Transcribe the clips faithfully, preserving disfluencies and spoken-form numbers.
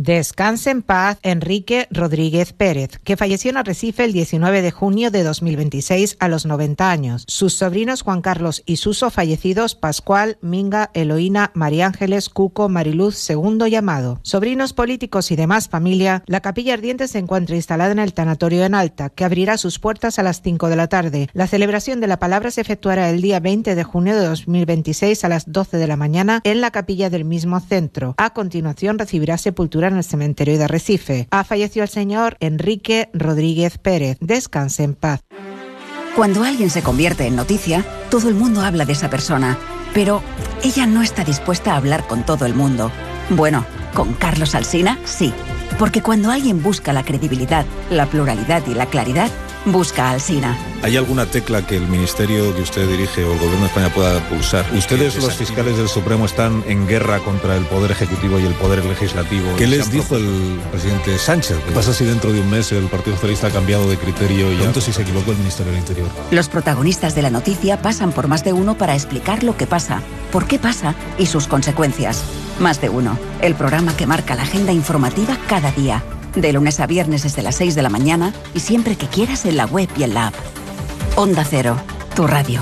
Descanse en paz Enrique Rodríguez Pérez, que falleció en Arrecife el diecinueve de junio de dos mil veintiséis a los noventa años. Sus sobrinos Juan Carlos y Suso fallecidos, Pascual, Minga, Eloína, María Ángeles, Cuco, Mariluz, Segundo y Amado. Sobrinos políticos y demás familia, la capilla ardiente se encuentra instalada en el tanatorio en Alta, que abrirá sus puertas a las cinco de la tarde. La celebración de la palabra se efectuará el día veinte de junio de dos mil veintiséis a las doce de la mañana en la capilla del mismo centro. A continuación recibirá sepultura en el cementerio de Arrecife. Ha fallecido el señor Enrique Rodríguez Pérez. Descanse en paz. Cuando alguien se convierte en noticia, todo el mundo habla de esa persona, pero ella no está dispuesta a hablar con todo el mundo. Bueno, con Carlos Alsina, sí, porque cuando alguien busca la credibilidad, la pluralidad y la claridad, busca a Alsina. ¿Hay alguna tecla que el ministerio que usted dirige o el gobierno de España pueda pulsar? Ustedes, los fiscales del Supremo, están en guerra contra el Poder Ejecutivo y el Poder Legislativo. ¿Qué les dijo el presidente Sánchez? ¿Qué pasa si dentro de un mes el Partido Socialista ha cambiado de criterio y ya? Si se equivocó el Ministerio del Interior. Los protagonistas de la noticia pasan por Más de Uno para explicar lo que pasa, por qué pasa y sus consecuencias. Más de Uno, el programa que marca la agenda informativa cada día. De lunes a viernes desde las seis de la mañana y siempre que quieras en la web y en la app. Onda Cero, tu radio.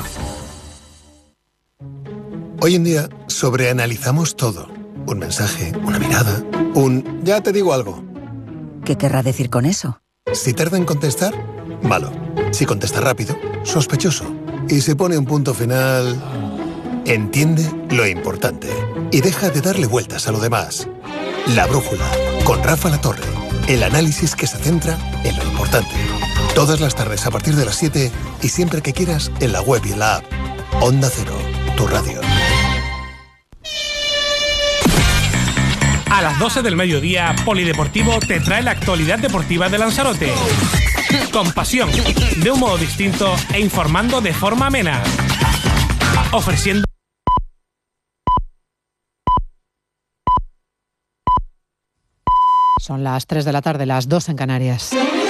Hoy en día sobreanalizamos todo. Un mensaje, una mirada, un ya te digo algo. ¿Qué querrá decir con eso? Si tarda en contestar, malo. Si contesta rápido, sospechoso. Y si pone un punto final, entiende lo importante. Y deja de darle vueltas a lo demás. La Brújula, con Rafa Latorre. El análisis que se centra en lo importante. Todas las tardes a partir de las siete y siempre que quieras en la web y en la app. Onda Cero, tu radio. A las doce del mediodía, Polideportivo te trae la actualidad deportiva de Lanzarote. Con pasión, de un modo distinto e informando de forma amena. Ofreciendo... Son las tres de la tarde, las dos en Canarias.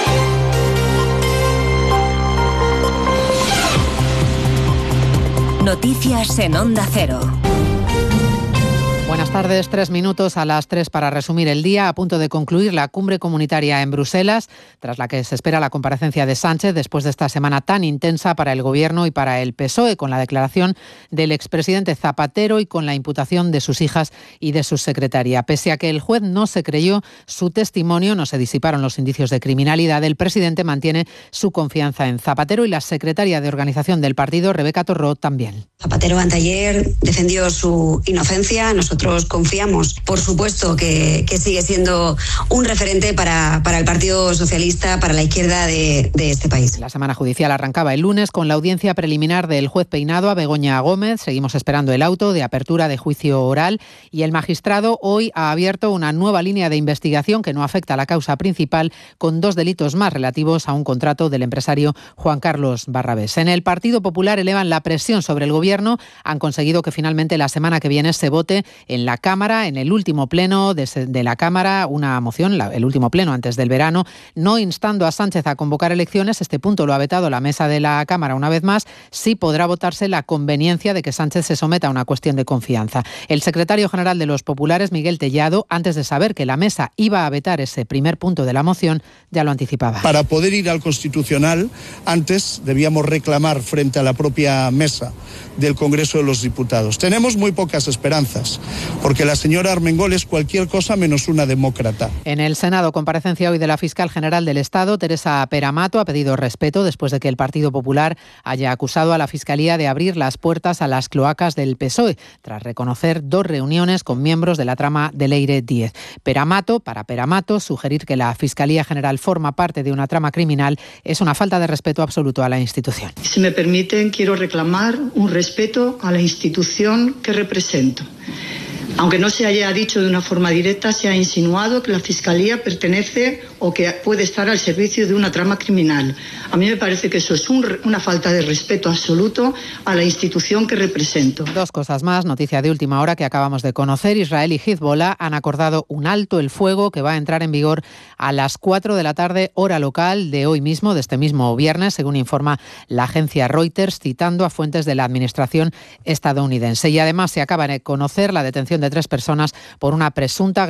Noticias en Onda Cero. Buenas tardes, tres minutos a las tres para resumir el día. A punto de concluir la cumbre comunitaria en Bruselas, tras la que se espera la comparecencia de Sánchez después de esta semana tan intensa para el Gobierno y para el P S O E, con la declaración del expresidente Zapatero y con la imputación de sus hijas y de su secretaria. Pese a que el juez no se creyó su testimonio, no se disiparon los indicios de criminalidad, el presidente mantiene su confianza en Zapatero y la secretaria de organización del partido, Rebeca Torró, también. Zapatero anteayer defendió su inocencia. Nosotros confiamos, por supuesto, que, que sigue siendo un referente para, para el Partido Socialista, para la izquierda de, de este país. La semana judicial arrancaba el lunes con la audiencia preliminar del juez Peinado a Begoña Gómez. Seguimos esperando el auto de apertura de juicio oral y el magistrado hoy ha abierto una nueva línea de investigación que no afecta a la causa principal, con dos delitos más relativos a un contrato del empresario Juan Carlos Barrabés. En el Partido Popular elevan la presión sobre el Gobierno. Han conseguido que finalmente la semana que viene se vote en la Cámara, en el último pleno de, de la Cámara, una moción, la, el último pleno antes del verano, no instando a Sánchez a convocar elecciones. Este punto lo ha vetado la mesa de la Cámara una vez más. Sí podrá votarse la conveniencia de que Sánchez se someta a una cuestión de confianza. El secretario general de los populares, Miguel Tellado, antes de saber que la mesa iba a vetar ese primer punto de la moción, ya lo anticipaba. Para poder ir al Constitucional, antes debíamos reclamar frente a la propia mesa del Congreso de los Diputados. Tenemos muy pocas esperanzas, porque la señora Armengol es cualquier cosa menos una demócrata. En el Senado, comparecencia hoy de la fiscal general del Estado, Teresa Peramato, ha pedido respeto después de que el Partido Popular haya acusado a la Fiscalía de abrir las puertas a las cloacas del P S O E, tras reconocer dos reuniones con miembros de la trama de Leire Díez. Peramato, para Peramato, sugerir que la Fiscalía General forma parte de una trama criminal es una falta de respeto absoluto a la institución. Si me permiten, quiero reclamar un respeto a la institución que represento. Aunque no se haya dicho de una forma directa, se ha insinuado que la Fiscalía pertenece o que puede estar al servicio de una trama criminal. A mí me parece que eso es un, una falta de respeto absoluto a la institución que represento. Dos cosas más, noticia de última hora que acabamos de conocer. Israel y Hezbollah han acordado un alto el fuego que va a entrar en vigor a las cuatro de la tarde, hora local de hoy mismo, de este mismo viernes, según informa la agencia Reuters, citando a fuentes de la administración estadounidense. Y además se acaba de conocer la detención de tres personas por una presunta